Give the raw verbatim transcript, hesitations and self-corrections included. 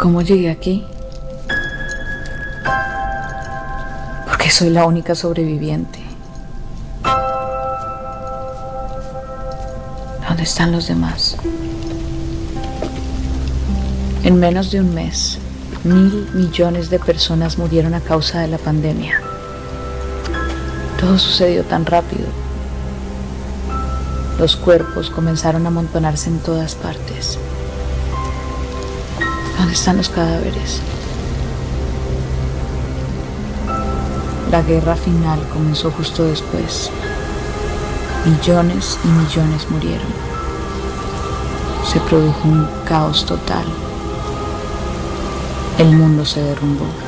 cómo llegué aquí? Porque soy la única sobreviviente. ¿Dónde están los demás? En menos de un mes, mil millones de personas murieron a causa de la pandemia. Todo sucedió tan rápido. Los cuerpos comenzaron a amontonarse en todas partes. ¿Dónde están los cadáveres? La guerra final comenzó justo después. Millones y millones murieron. Se produjo un caos total. El mundo se derrumbó.